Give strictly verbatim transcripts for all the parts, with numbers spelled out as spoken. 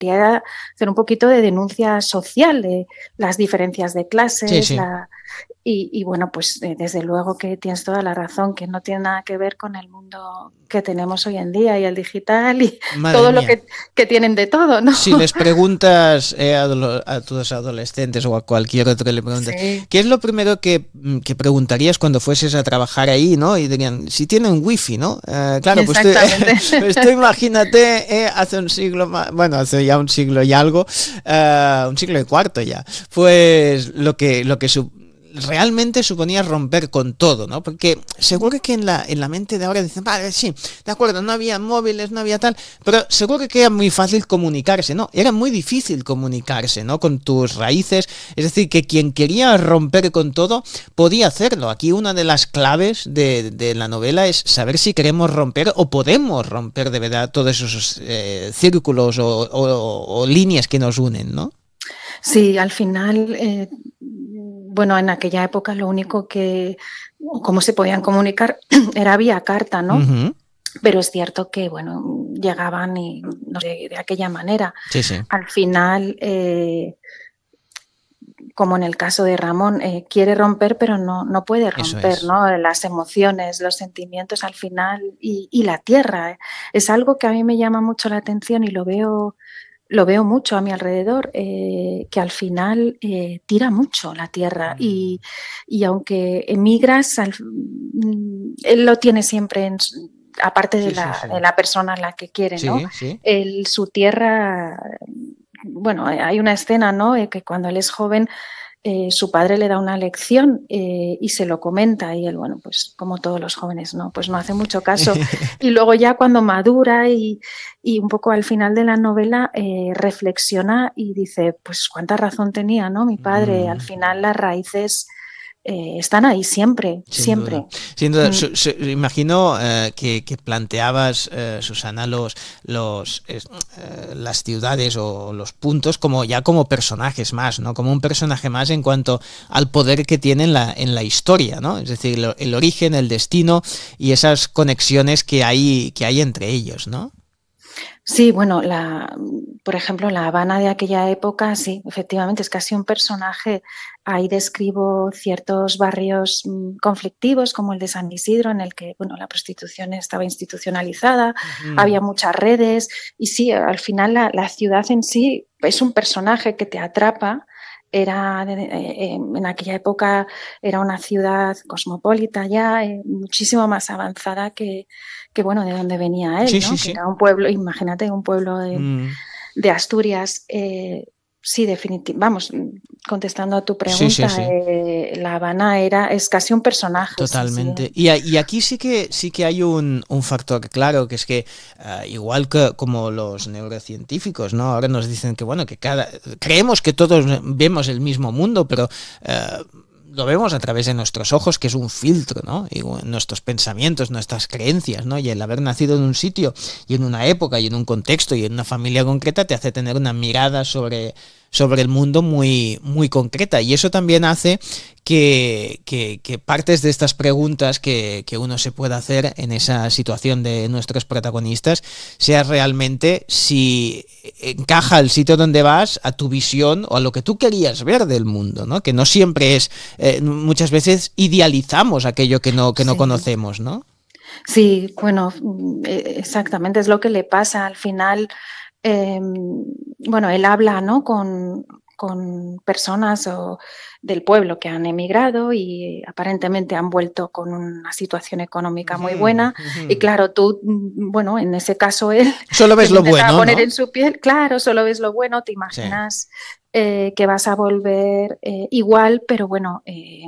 quería hacer un poquito de denuncia social de las diferencias de clases, Sí, sí. la, y, y bueno, pues eh, desde luego que tienes toda la razón, que no tiene nada que ver con el mundo que tenemos hoy en día y el digital y Madre todo lo mía. que, que tienen de todo, ¿no? Si les preguntas eh, a, lo- a tus adolescentes o a cualquier otro, le preguntas, Sí, ¿qué es lo primero que, mm, que preguntarías cuando fueses a trabajar ahí, ¿no? Y dirían, si tienen wifi, ¿no? Eh, claro, pues tú, exactamente. pues tú imagínate, eh, hace un siglo más, bueno, hace ya un siglo y algo, eh, un siglo y cuarto ya, pues lo que, lo que su- realmente suponía romper con todo, ¿no? Porque seguro que en la, en la mente de ahora dicen, vale, sí, de acuerdo, no había móviles, no había tal, pero seguro que era muy fácil comunicarse, ¿no? Era muy difícil comunicarse, ¿no? Con tus raíces, es decir, que quien quería romper con todo podía hacerlo. Aquí una de las claves de, de la novela es saber si queremos romper o podemos romper de verdad todos esos eh, círculos o, o, o líneas que nos unen, ¿no? Sí, al final, eh, bueno, en aquella época lo único que, cómo se podían comunicar era vía carta, ¿no? Uh-huh. Pero es cierto que, bueno, llegaban y no sé, de aquella manera. Sí, sí. Al final, eh, como en el caso de Ramón, eh, quiere romper, pero no, no puede Eso romper, es. ¿no? Las emociones, los sentimientos al final y, y la tierra. ¿eh? Es algo que a mí me llama mucho la atención y lo veo, lo veo mucho a mi alrededor, eh, que al final eh, tira mucho la tierra y, y aunque emigras, al, él lo tiene siempre en aparte de Sí, sí, la, sí. de la persona a la que quiere, ¿no? Sí, sí. El, su tierra, bueno, hay una escena, ¿no? Eh, que cuando él es joven, eh, su padre le da una lección eh, y se lo comenta y él, bueno, pues como todos los jóvenes, ¿no? Pues no hace mucho caso. Y luego ya cuando madura y, y un poco al final de la novela eh, reflexiona y dice, pues cuánta razón tenía, ¿no? Mi padre, al Mm. final las raíces eh, están ahí siempre, Sin duda, siempre. sin duda. Mm. Su, su, imagino eh, que, que, planteabas, eh, Susana, los, los, eh, las ciudades o los puntos como ya como personajes más, ¿no? Como un personaje más en cuanto al poder que tiene en la, en la historia, ¿no? Es decir, lo, el origen, el destino y esas conexiones que hay, que hay entre ellos, ¿no? Sí, bueno, la, por ejemplo, la Habana de aquella época, sí, efectivamente, es casi un personaje. Ahí describo ciertos barrios mmm, conflictivos, como el de San Isidro, en el que bueno, la prostitución estaba institucionalizada, Mm. había muchas redes, y sí, al final la, la ciudad en sí es un personaje que te atrapa. Era eh, en aquella época era una ciudad cosmopolita ya, eh, muchísimo más avanzada que, que bueno, de donde venía él, Sí, sí, ¿no? Que sí. era un pueblo, imagínate, un pueblo de, Mm. de Asturias. Eh, sí, definitivamente, vamos, contestando a tu Sí, sí, pregunta, sí. eh, La Habana era, es casi un personaje, sí, sí. Totalmente. Y, y aquí sí que sí que hay un, un factor claro, que es que uh, igual que como los neurocientíficos, ¿no? Ahora nos dicen que bueno, que cada creemos que todos vemos el mismo mundo, pero uh, lo vemos a través de nuestros ojos, que es un filtro, ¿no? Y nuestros pensamientos, nuestras creencias, ¿no? Y el haber nacido en un sitio y en una época y en un contexto y en una familia concreta te hace tener una mirada sobre, sobre el mundo muy, muy concreta. Y eso también hace que, que, que partes de estas preguntas que, que uno se pueda hacer en esa situación de nuestros protagonistas sea realmente si encaja el sitio donde vas a tu visión o a lo que tú querías ver del mundo, ¿no? Que no siempre es, eh, muchas veces idealizamos aquello que no, que no Sí. conocemos, ¿no? Sí, bueno, exactamente, es lo que le pasa al final. Eh, bueno, él habla, ¿no? con, con personas o del pueblo que han emigrado y aparentemente han vuelto con una situación económica muy Uh-huh, buena. Y uh-huh. claro, tú, bueno, en ese caso él, Solo que ves se lo intentaba bueno, poner ¿no? en su piel, claro, solo ves lo bueno, te Sí. imaginas eh, que vas a volver eh, igual, pero bueno, eh,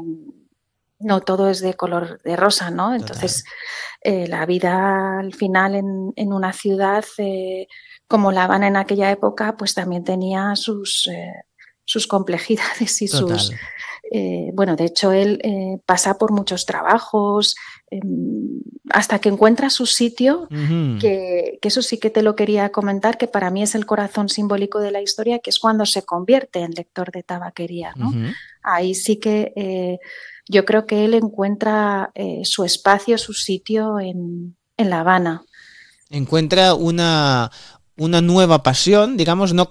no todo es de color de rosa, ¿no? Total. Entonces, eh, la vida al final en, en una ciudad eh, como La Habana en aquella época, pues también tenía sus, eh, sus complejidades y sus... Total. Eh, bueno, de hecho, él eh, pasa por muchos trabajos eh, hasta que encuentra su sitio, Uh-huh. que, que eso sí que te lo quería comentar, que para mí es el corazón simbólico de la historia, que es cuando se convierte en lector de tabaquería, ¿no? Uh-huh. Ahí sí que... Eh, yo creo que él encuentra eh, su espacio, su sitio en, en La Habana. Encuentra una, una nueva pasión, digamos, no